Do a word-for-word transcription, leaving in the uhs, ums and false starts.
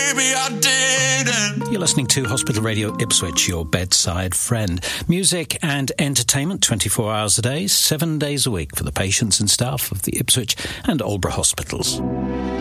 maybe I didn't. You're listening to Hospital Radio Ipswich, your bedside friend. Music and entertainment twenty-four hours a day, seven days a week for the patients and staff of the Ipswich and Aldeburgh hospitals.